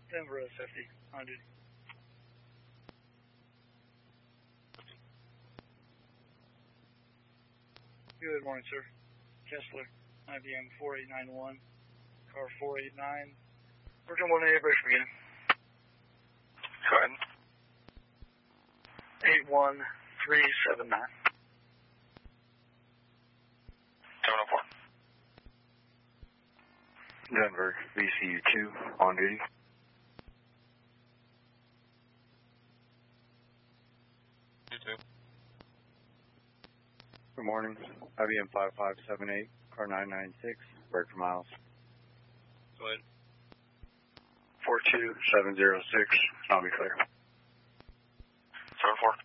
Denver SFD, on duty. Good morning, sir. Kessler, IBM 4891, car 489. Working 1A, brakes beginning. Go ahead. 81379. 704. Denver, VCU 2, on duty. You too. Good morning, IBM 5578, car 996, brake for miles. Go ahead. 42706, I'll be clear. 704.